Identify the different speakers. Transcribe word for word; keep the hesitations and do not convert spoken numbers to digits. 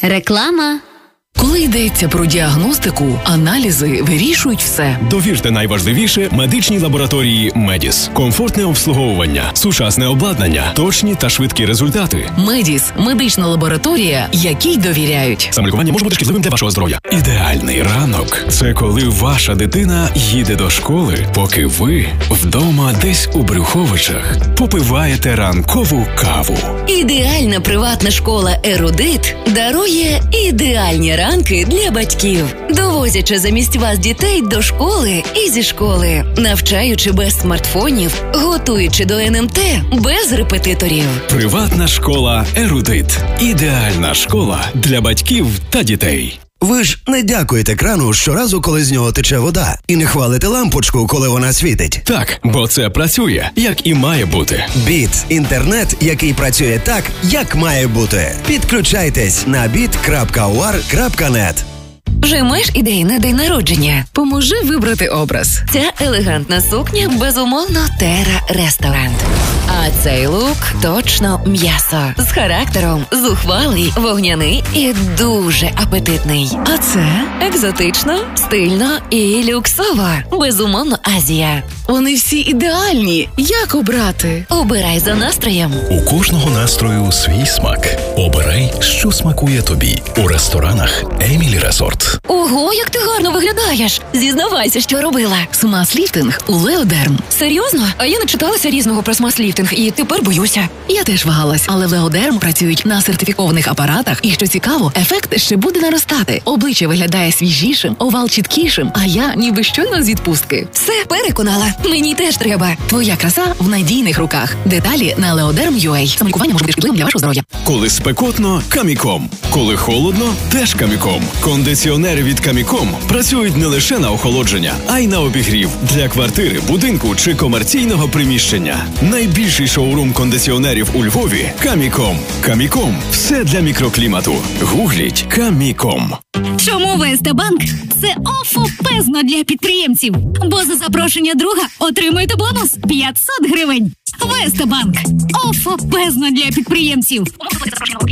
Speaker 1: Реклама.
Speaker 2: Коли йдеться про діагностику, аналізи вирішують все.
Speaker 3: Довірте найважливіше медичній лабораторії «Медіс». Комфортне обслуговування, сучасне обладнання, точні та швидкі результати.
Speaker 2: «Медіс» – медична лабораторія, якій довіряють.
Speaker 3: Самолікування може бути шкідливим для вашого здоров'я. Ідеальний ранок – це коли ваша дитина їде до школи, поки ви вдома десь у Брюховичах попиваєте ранкову каву.
Speaker 2: Ідеальна приватна школа «Ерудит» дарує ідеальні ранки для батьків, довозячи замість вас дітей до школи і зі школи, навчаючи без смартфонів, готуючи до ен ем те без репетиторів.
Speaker 3: Приватна школа «Ерудит» – ідеальна школа для батьків та дітей.
Speaker 4: Ви ж не дякуєте крану щоразу, коли з нього тече вода, і не хвалите лампочку, коли вона світить.
Speaker 3: Так, бо це працює, як і має бути.
Speaker 4: Біт – інтернет, який працює так, як має бути. Підключайтесь на біт крапка у ар крапка нет.
Speaker 2: Вже маєш ідеї на день народження? Поможи вибрати образ. Ця елегантна сукня, безумовно, Терра Ресторан. А цей лук точно м'ясо. З характером, зухвалий, вогняний і дуже апетитний. А це екзотично, стильно і люксово. Безумовно, Азія. Вони всі ідеальні. Як обрати? Обирай за настроєм.
Speaker 5: У кожного настрою свій смак. Обирай, що смакує тобі. У ресторанах «Емілі Резорт».
Speaker 2: Ого, як ти гарно виглядаєш! Зізнавайся, що робила. Смаз-ліфтинг у Леодерм. Серйозно? А я не читалася різного про смаз-ліфтинг і тепер боюся. Я теж вагалась, але Леодерм працюють на сертифікованих апаратах і, що цікаво, ефект ще буде наростати. Обличчя виглядає свіжішим, овал чіткішим, а я ніби щойно з відпустки. Все, переконала. Мені теж треба. Твоя краса в надійних руках. Деталі на леодерм крапка ю а. Самолікування може бути шкідливим для вашого здоров'я.
Speaker 3: Коли спекотно – Каміком. Коли холодно – теж Каміком. Кондиціонери від Каміком працюють не лише на охолодження, а й на обігрів. Для квартири, будинку чи комерційного приміщення. Найбільший шоурум кондиціонерів у Львові – Каміком. Каміком – все для мікроклімату. Гугліть Каміком.
Speaker 6: Чому ве ес те Банк – це офопезно для підприємців? Бо за запрошення друга отримуєте бонус п'ятсот гривень. ве ес те Банк – офопезно для підприємців.